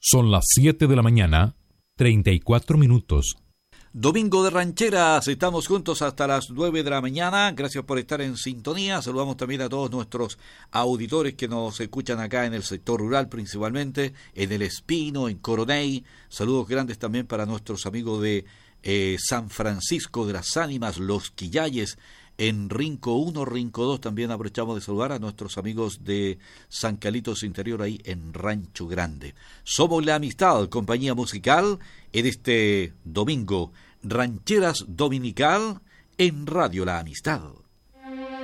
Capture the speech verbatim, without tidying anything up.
Son las siete de la mañana, treinta y cuatro minutos. Domingo de Rancheras, estamos juntos hasta las nueve de la mañana. Gracias por estar en sintonía. Saludamos también a todos nuestros auditores que nos escuchan acá en el sector rural, principalmente en El Espino, en Coroney. Saludos grandes también para nuestros amigos de eh, San Francisco de las Ánimas, Los Quillayes, en Rinco uno, Rinco dos. También aprovechamos de saludar a nuestros amigos de San Calitos Interior, ahí en Rancho Grande. Somos La Amistad, compañía musical, en este domingo, Rancheras Dominical, en Radio La Amistad.